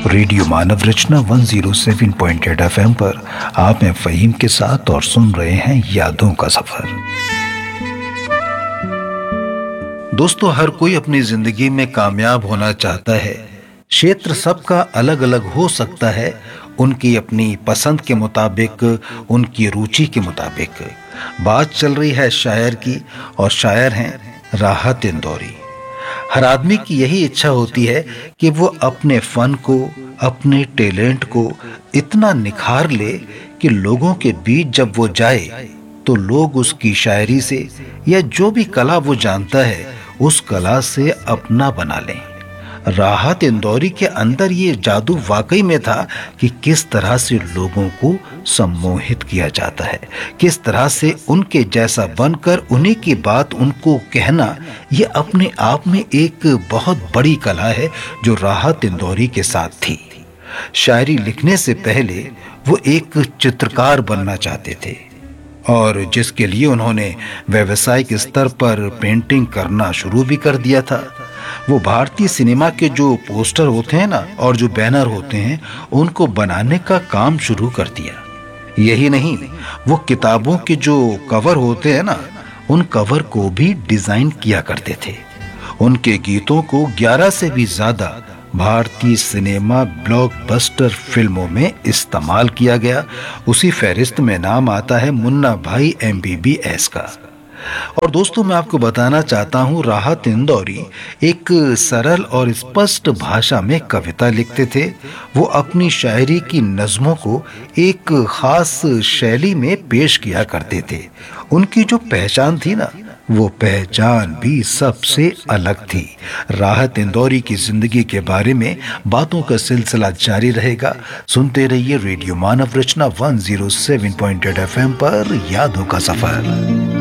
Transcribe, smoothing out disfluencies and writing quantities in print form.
Radio मानव रचना 107.8 FM पर आप हैं फ़हीम के साथ और सुन रहे हैं यादों का सफर। दोस्तों, हर कोई अपनी जिंदगी में कामयाब होना चाहता है। क्षेत्र सबका अलग अलग हो सकता है, उनकी अपनी पसंद के मुताबिक, उनकी रुचि के मुताबिक। बात चल रही है शायर की, और शायर हैं राहत इंदौरी। हर आदमी की यही इच्छा होती है कि वो अपने फन को, अपने टैलेंट को इतना निखार ले कि लोगों के बीच जब वो जाए तो लोग उसकी शायरी से या जो भी कला वो जानता है उस कला से अपना बना लें। राहत इंदौरी के अंदर ये जादू वाकई में था कि किस तरह से लोगों को सम्मोहित किया जाता है, किस तरह से उनके जैसा बनकर उन्हीं की बात उनको कहना, ये अपने आप में एक बहुत बड़ी कला है जो राहत इंदौरी के साथ थी। शायरी लिखने से पहले वो एक चित्रकार बनना चाहते थे, और जिसके लिए उन्होंने व्यावसायिक स्तर पर पेंटिंग करना शुरू भी कर दिया था। वो भारतीय सिनेमा के जो पोस्टर होते हैं ना, और जो बैनर होते हैं, उनको बनाने का काम शुरू कर दिया। यही नहीं, वो किताबों के जो कवर होते हैं ना, उन कवर को भी डिजाइन किया करते थे। उनके गीतों को 11 से भी ज्यादा भारतीय सिनेमा ब्लॉकबस्टर फिल्मों में इस्तेमाल किया गया। उसी फहरिस्त में नाम आता है मुन्ना भाई MBBS का। और दोस्तों, मैं आपको बताना चाहता हूँ, राहत इंदौरी एक सरल और स्पष्ट भाषा में कविता लिखते थे। वो अपनी शायरी की नज़मों को एक खास शैली में पेश किया करते थे। उनकी जो पहचान थी ना, वो पहचान भी सबसे अलग थी। राहत इंदौरी की जिंदगी के बारे में बातों का सिलसिला जारी रहेगा। सुनते रहिए रेडियो मानव रचना 107.8 FM पर यादों का सफर।